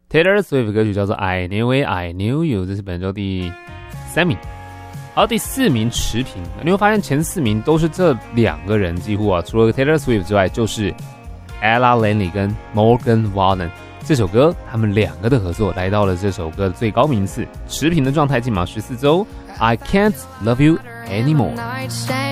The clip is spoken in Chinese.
Taylor Swift 歌曲叫做 I Knew It, I Knew You， 这是本周第3名。好，第4名持平，你会发现前4名都是这2个人，几乎啊，除了 Taylor Swift 之外，就是 Ella Langley 跟 Morgan Wallen。这首歌他们2个的合作来到了这首歌的最高名次，持平的状态进榜14周。I Can't Love You Anymore。